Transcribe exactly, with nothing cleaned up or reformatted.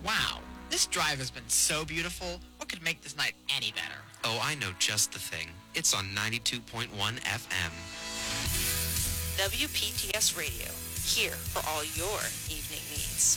Wow, this drive has been so beautiful. What could make this night any better? Oh, I know just the thing. It's on ninety-two point one F M. W P T S Radio, here for all your evening needs.